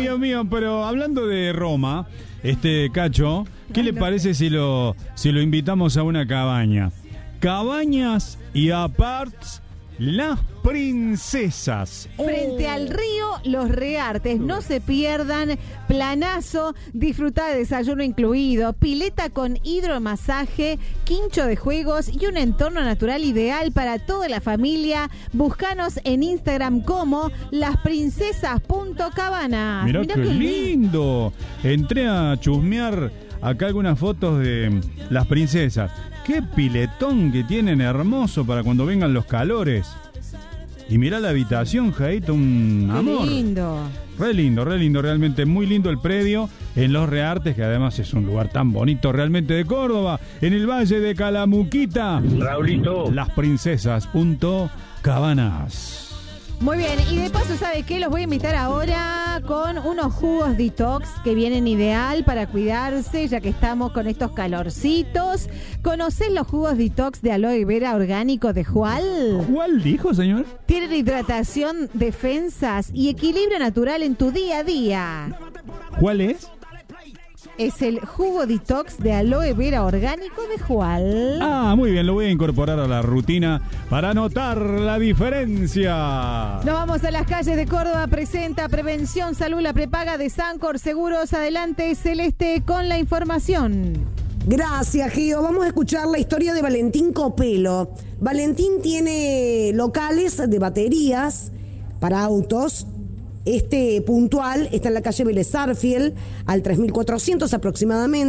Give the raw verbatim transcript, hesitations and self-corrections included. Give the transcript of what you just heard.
Dios mío, pero hablando de Roma, este Cacho, ¿qué le parece si lo, si lo invitamos a una cabaña? Cabañas y aparts Las Princesas. Frente oh. al río Los Reartes, no se pierdan, planazo, disfruta de desayuno incluido, pileta con hidromasaje, quincho de juegos y un entorno natural ideal para toda la familia. Búscanos en Instagram como lasprincesas.cabanas. Mirá, Mirá qué, qué lindo. Entré a chusmear acá algunas fotos de las princesas. Qué piletón que tienen, hermoso para cuando vengan los calores. Y mirá la habitación, Jaito, un Qué amor. lindo. Re lindo, re lindo, realmente muy lindo el predio en Los Reartes, que además es un lugar tan bonito realmente de Córdoba, en el Valle de Calamuquita. Raulito. Lasprincesas.cabanas. Muy bien, y de paso, ¿sabe qué? Los voy a invitar ahora con unos jugos detox que vienen ideal para cuidarse, ya que estamos con estos calorcitos. ¿Conocés los jugos detox de aloe vera orgánico de Jual? ¿Cuál dijo, señor? Tienen hidratación, defensas y equilibrio natural en tu día a día. ¿Cuál es? Es el jugo detox de aloe vera orgánico de Jual. Ah, muy bien, lo voy a incorporar a la rutina para notar la diferencia. Nos vamos a las calles de Córdoba. Presenta Prevención Salud, la prepaga de Sancor Seguros. Adelante, Celeste, con la información. Gracias, Gio. Vamos a escuchar la historia de Valentín Copelo. Valentín tiene locales de baterías para autos. Este puntual está en la calle Vélez Sarsfield, al tres mil cuatrocientos aproximadamente.